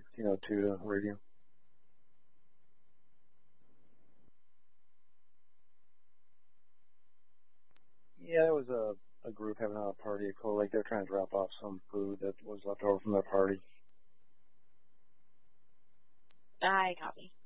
to review. Yeah, it was a group having a party at Cold Lake. They're trying to drop off some food that was left over from their party. I copy.